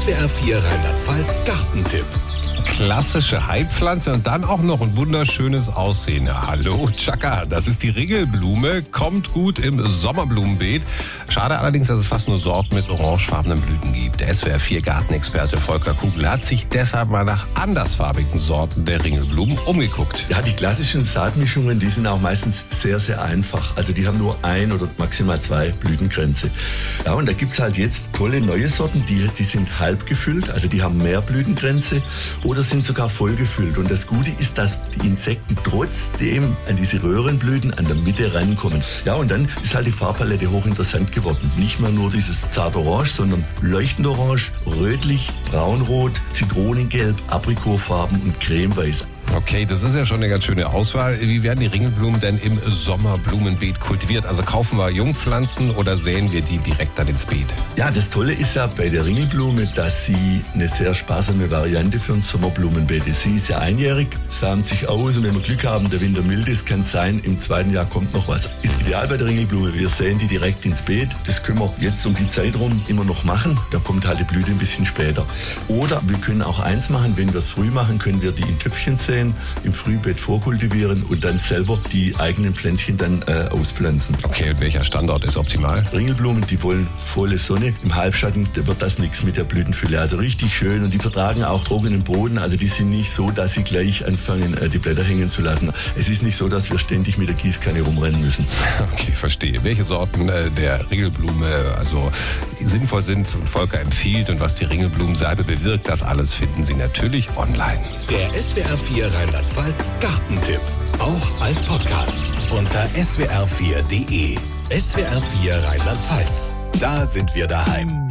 SWR 4 Rheinland-Pfalz Gartentipp. Klassische Heilpflanze und dann auch noch ein wunderschönes Aussehen. Hallo, Chaka, das ist die Ringelblume, kommt gut im Sommerblumenbeet. Schade allerdings, dass es fast nur Sorten mit orangefarbenen Blüten gibt. Der SWR 4 Gartenexperte Volker Kugel hat sich deshalb mal nach andersfarbigen Sorten der Ringelblumen umgeguckt. Ja, die klassischen Saatmischungen, die sind auch meistens sehr, sehr einfach. Also die haben nur ein oder maximal 2 Blütenkränze. Ja, und da gibt's halt jetzt tolle neue Sorten, die sind halb gefüllt, also die haben mehr Blütenkränze oder sind sogar voll gefüllt. Und das Gute ist, dass die Insekten trotzdem an diese Röhrenblüten an der Mitte rankommen. Ja, und dann ist halt die Farbpalette hochinteressant geworden. Nicht mehr nur dieses zarte Orange, sondern leuchtend orange, rötlich, braunrot, zitronengelb, Aprikotfarben und cremeweiß. Okay, das ist ja schon eine ganz schöne Auswahl. Wie werden die Ringelblumen denn im Sommerblumenbeet kultiviert? Also kaufen wir Jungpflanzen oder säen wir die direkt dann ins Beet? Ja, das Tolle ist ja bei der Ringelblume, dass sie eine sehr sparsame Variante für ein Sommerblumenbeet ist. Sie ist ja einjährig, samt sich aus und wenn wir Glück haben, der Winter mild ist, kann es sein, im zweiten Jahr kommt noch was. Ist ideal bei der Ringelblume, wir säen die direkt ins Beet. Das können wir jetzt um die Zeit rum immer noch machen. Da kommt halt die Blüte ein bisschen später. Oder wir können auch eins machen, wenn wir es früh machen, können wir die in Töpfchen säen, im Frühbeet vorkultivieren und dann selber die eigenen Pflänzchen dann auspflanzen. Okay, und welcher Standort ist optimal? Ringelblumen, die wollen volle Sonne. Im Halbschatten wird das nichts mit der Blütenfülle. Also richtig schön und die vertragen auch trockenen Boden. Also die sind nicht so, dass sie gleich anfangen, die Blätter hängen zu lassen. Es ist nicht so, dass wir ständig mit der Gießkanne rumrennen müssen. Okay, verstehe. Welche Sorten der Ringelblume also sinnvoll sind und Volker empfiehlt und was die Ringelblumensalbe bewirkt, das alles finden Sie natürlich online. Der SWR 4 Rheinland-Pfalz Gartentipp. Auch als Podcast unter swr4.de. SWR 4 Rheinland-Pfalz. Da sind wir daheim.